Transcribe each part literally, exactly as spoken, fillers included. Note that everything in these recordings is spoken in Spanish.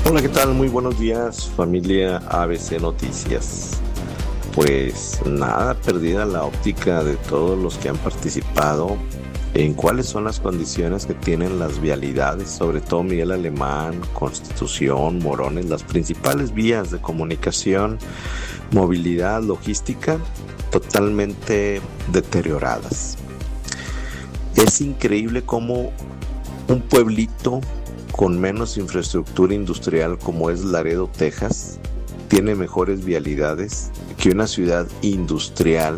Hola, ¿qué tal? Muy buenos días, familia A B C Noticias. Pues nada, perdida la óptica de todos los que han participado en cuáles son las condiciones que tienen las vialidades, sobre todo Miguel Alemán, Constitución, Morones, las principales vías de comunicación, movilidad, logística, totalmente deterioradas. Es increíble cómo un pueblito con menos infraestructura industrial como es Laredo, Texas, tiene mejores vialidades que una ciudad industrial.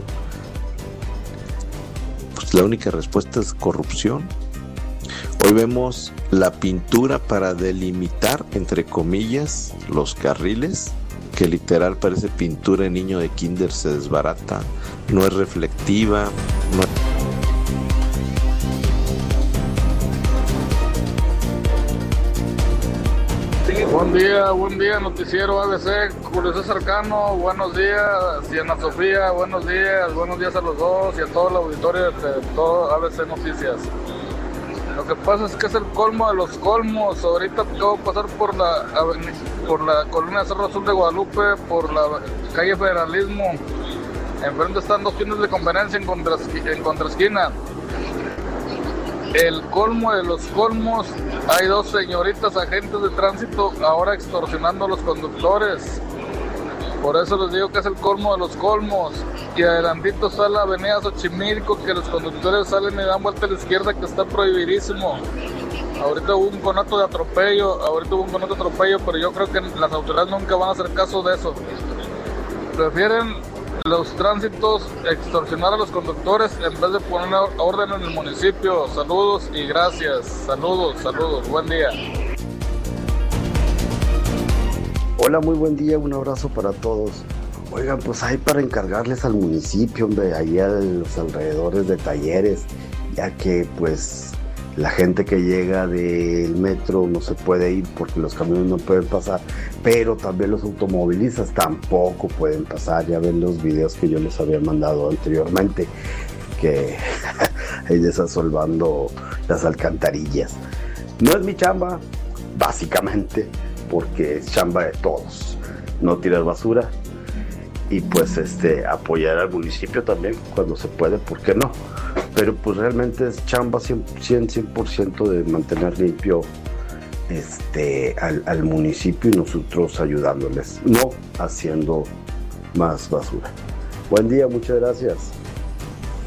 Pues la única respuesta es corrupción. Hoy vemos la pintura para delimitar, entre comillas, los carriles, que literal parece pintura de niño de kinder, se desbarata, no es reflectiva, no es... Buen día, buen día, noticiero A B C, Julio César Cano, buenos días, y Ana Sofía, buenos días, buenos días a los dos y a todo el auditorio de todo A B C Noticias. Lo que pasa es que es el colmo de los colmos. Ahorita acabo de pasar por la por la colonia Cerro Azul de Guadalupe, por la calle Federalismo. Enfrente están dos tiendas de conveniencia en contra, en contraesquina. El colmo de los colmos, hay dos señoritas agentes de tránsito ahora extorsionando a los conductores. Por eso les digo que es el colmo de los colmos. Y adelantito está la avenida Xochimilco, que los conductores salen y dan vuelta a la izquierda, que está prohibidísimo. Ahorita hubo un conato de atropello, ahorita hubo un conato de atropello, pero yo creo que las autoridades nunca van a hacer caso de eso. Prefieren los tránsitos extorsionar a los conductores en vez de poner orden en el municipio. Saludos y gracias. Saludos, saludos. Buen día. Hola, muy buen día. Un abrazo para todos. Oigan, pues hay para encargarles al municipio, hombre, ahí a los alrededores de Talleres, ya que pues la gente que llega del metro no se puede ir porque los camiones no pueden pasar, pero también los automovilistas tampoco pueden pasar. Ya ven los videos que yo les había mandado anteriormente, que hay desasolvando las alcantarillas. No es mi chamba, básicamente, porque es chamba de todos, no tirar basura y pues este apoyar al municipio también cuando se puede, ¿por qué no? Pero pues realmente es chamba cien por ciento de mantener limpio este al, al municipio y nosotros ayudándoles, no haciendo más basura. Buen día, muchas gracias.